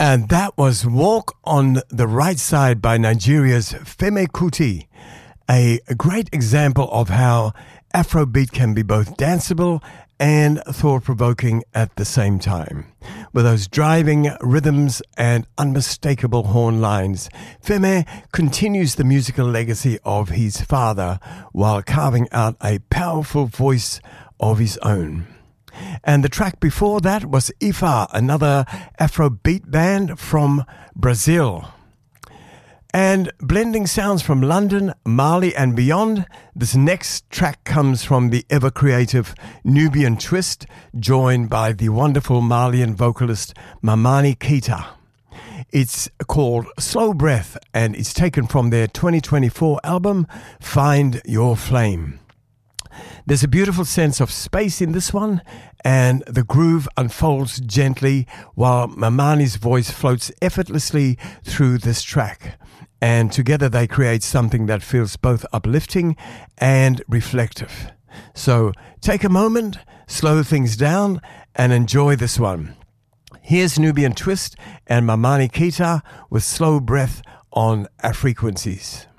And that was Walk on the Right Side by Nigeria's Femi Kuti, a great example of how Afrobeat can be both danceable and thought-provoking at the same time. With those driving rhythms and unmistakable horn lines, Femi continues the musical legacy of his father while carving out a powerful voice of his own. And the track before that was Ifa, another Afrobeat band from Brazil. And blending sounds from London, Mali and beyond, this next track comes from the ever-creative Nubian Twist, joined by the wonderful Malian vocalist Mamani Keita. It's called Slow Breath, and it's taken from their 2024 album, Find Your Flame. There's a beautiful sense of space in this one, and the groove unfolds gently while Mamani's voice floats effortlessly through this track. And together they create something that feels both uplifting and reflective. So take a moment, slow things down, and enjoy this one. Here's Nubian Twist and Mamani Keita with Slow Breath on Frequencies.